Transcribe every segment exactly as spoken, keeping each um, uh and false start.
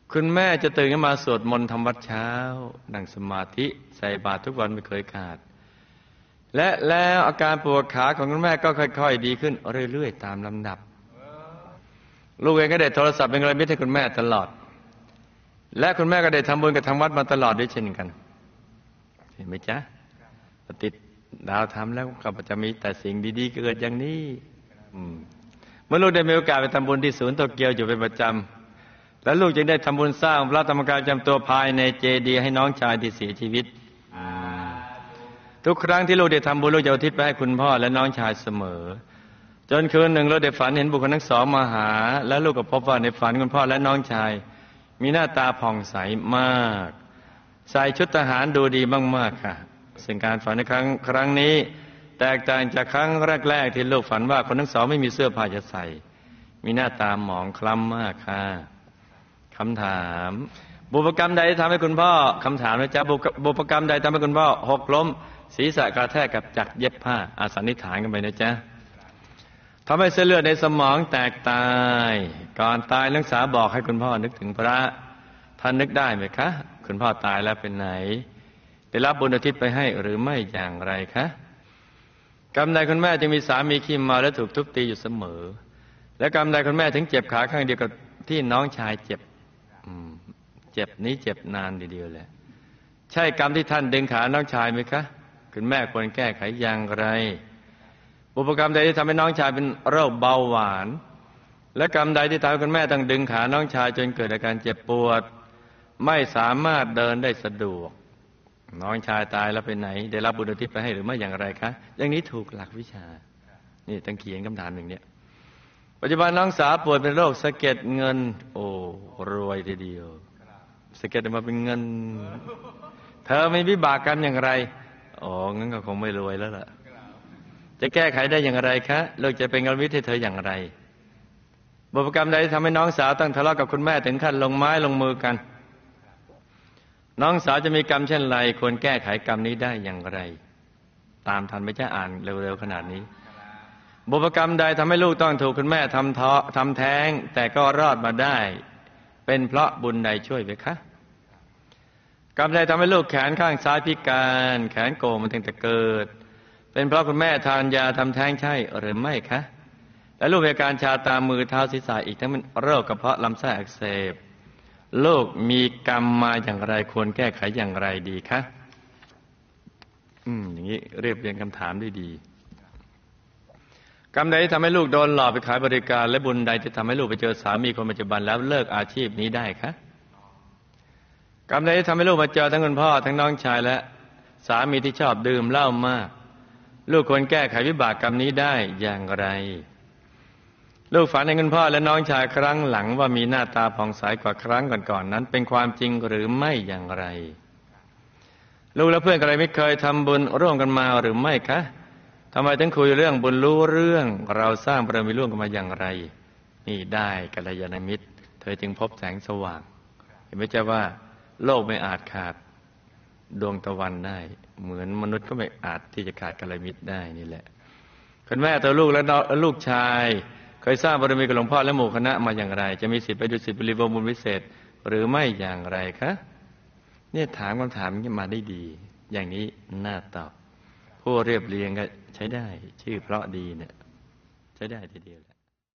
คุณแม่จะตื่นขึ้นมาสวดมนต์ทำวัดเช้านั่งสมาธิใส่บาตรทุกวันไม่เคยขาดและแล้วอาการปวดขาของคุณแม่ก็ค่อยๆดีขึ้นเรื่อยๆตามลำดับลูกเองก็ได้โทรศัพท์เป็นกำลังใจให้คุณแม่ตลอดและคุณแม่ก็ได้ทำบุญกับทางวัดมาตลอดด้วยเช่นกันเห็นไหมจ๊ะติดดาวทำแล้วก็จะมีแต่สิ่งดีๆเกิดอย่างนี้เมื่อลูกได้มีโอกาสไปทำบุญที่ศูนย์โตเกียวอยู่เป็นประจำและลูกจึงได้ทำบุญสร้างพระธรรมกายประจำตัวภายในเจดีย์ให้น้องชายที่เสียชีวิตทุกครั้งที่ลูกได้ทำบุญลูกจะอุทิศไปให้คุณพ่อและน้องชายเสมอจนคืนหนึ่งลูกได้ฝันเห็นบุคคลทั้งสองมาหาและลูกก็พบว่าในฝันคุณพ่อและน้องชายมีหน้าตาผ่องใสมากใส่ชุดทหารดูดีมากๆค่ะซึ่งการฝันในครั้งครั้งนี้แตกต่างจากครั้งแรกๆที่ลูกฝันว่าคนทั้งสองไม่มีเสื้อผ้าจะใส่มีหน้าตาหมองคล้ำมากค่ะคำถามบุพกรรมใดทำให้คุณพ่อคำถามนะจ๊ะบุพกรรมใดทำให้คุณพ่อหกล้มศีรษะกระแทกกับจักรเย็บผ้าอาสันนิษฐานกันไปนะจ๊ะทำให้เส้นเลือดในสมองแตกตายก่อนตายนักศึกษาบอกให้คุณพ่อนึกถึงพระท่านนึกได้ไหมคะคุณพ่อตายแล้วเป็นไหนได้รับบุญอุทิศไปให้หรือไม่อย่างไรคะกรรมใดคุณแม่จึงมีสามีขี้เมาและถูกทุบตีอยู่เสมอและกรรมใดคุณแม่ถึงเจ็บขาข้างเดียวกับที่น้องชายเจ็บเจ็บนี้เจ็บนานทีเดียวเลยใช่กรรมที่ท่านดึงขาน้องชายไหมคะคุณแม่ควรแก้ไขอย่างไรบุพกรรมใดที่ทำให้น้องชายเป็นโรคเบาหวานและกรรมใดที่ทำให้คุณแม่ต้องดึงขาน้องชายจนเกิดอาการเจ็บปวดไม่สามารถเดินได้สะดวกน้องชายตายแล้วไปไหนได้รับบุญอุทิศไปให้หรือไม่อย่างไรคะอย่างนี้ถูกหลักวิชานี่ต้องเขียนคำถามอย่างนี้ปัจจุบันน้องสาวป่วยเป็นโรคสะเก็ดเงินโอ้รวยทีเดียวสะเก็ดมาเป็นเงินเธอมีวิบากกรรมอย่างไรอ๋องั้นก็คงไม่รวยแล้วล่ะจะแก้ไขได้อย่างไรคะลูกจะเป็นกัลยาณมิตรให้เธออย่างไรบุพกรรมใดทำให้น้องสาวต้องทะเลาะกับคุณแม่ถึงขั้นลงไม้ลงมือกันน้องสาวจะมีกรรมเช่นไรควรแก้ไขกรรมนี้ได้อย่างไรตามทันไม่ใช่อ่านเร็วๆขนาดนี้บุพกรรมใดทำให้ลูกต้องถูกคุณแม่ทำท้อทำแท้งแต่ก็รอดมาได้เป็นเพราะบุญใดช่วยไหมคะกรรมใดทำให้ลูกแขนข้างซ้ายพิการแขนโก่งมาตั้งแต่เกิดเป็นเพราะคุณแม่ทานยาทำแท้งใช่หรือไม่คะและลูกมีอาการชาตามมือเท้าศีรษะอีกทั้งเป็นโรคกระเพาะลำไส้อักเสบลูกมีกรรมมาอย่างไรควรแก้ไขอย่างไรดีคะอืมอย่างนี้เรียบเรียงคำถามได้ดีกรรมใดที่ทำให้ลูกโดนหลอกไปขายบริการและบุญใดที่ทำให้ลูกไปเจอสามีคนปัจจุบันแล้วเลิกอาชีพนี้ได้คะกรรมใดที่ทำให้ลูกมาเจอทั้งคุณพ่อทั้งน้องชายและสามีที่ชอบดื่มเหล้ามากลูกควรแก้ไขวิบากกรรมนี้ได้อย่างไรลูกฝันในคุณพ่อและน้องชายครั้งหลังว่ามีหน้าตาผ่องใสกว่าครั้งก่อนๆ นั้นเป็นความจริงหรือไม่อย่างไรลูกและเพื่อนอะไรไม่เคยทำบุญร่วมกันมาหรือไม่คะทำไมถึงคุยเรื่องบุญรู้เรื่องเราสร้างบารมีร่วมกันมาอย่างไรนี่ได้กัลยาณมิตรเธอจึงพบแสงสว่างเห็นไหมจ๊ะว่าโลกไม่อาจขาดดวงตะวันได้เหมือนมนุษย์ก็ไม่อาจที่จะขาดกัลยาณมิตรได้นี่แหละคุณแม่ตัวลูกและลูกชายเคยสร้างบารมีกับหลวงพ่อและหมู่คณะมาอย่างไรจะมีสิทธิ์ไปดูสิทธิบริบูรณ์บุญวิเศษหรือไม่อย่างไรคะเนี่ยถามคำถามนี้มาได้ดีอย่างนี้น่าตอบผู้เรียบเรียงก็ใช้ได้ชื่อเพราะดีเนี่ยใช้ได้ทีเดียวแหละ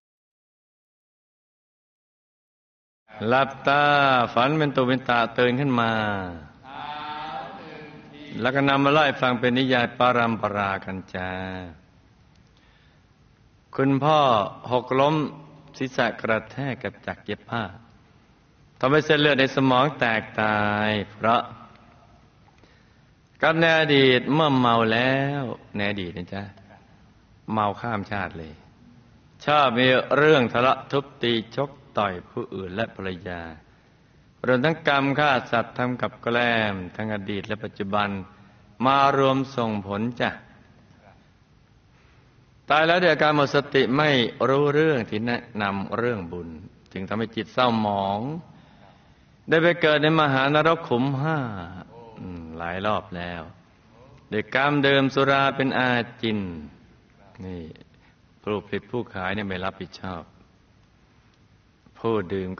หลับตาฝันเป็นตุเป็นตาตื่นขึ้นมาแล้วก็นำมาไล่ฟังเป็นนิยายปารัมปรากันจ้าคุณพ่อหกล้มศีรษะกระแทกกับจักรเย็บผ้าทำให้เส้นเลือดในสมองแตกตายเพราะกับในอดีตเมื่อเมาแล้วในอดีตนะจ๊ะเมาข้ามชาติเลยชอบมีเรื่องทะเลาะทุบตีชกต่อยผู้อื่นและภรรยารวมทั้งกรรมฆ่าสัตว์ทำกับแกล้มทั้งอดีตและปัจจุบันมารวมส่งผลจ้ะตายแล้วด้วยอาการหมดสติไม่รู้เรื่องที่แนะนำเรื่องบุญจึงทำให้จิตเศร้าหมองได้ไปเกิดในมหานรกขุมห้าหลายรอบแล้วด้วยกรรมเดิมสุราเป็นอาจินนี่ผู้ผลิตผู้ขายเนี่ยไม่รับผิดชอบผู้ดื่ม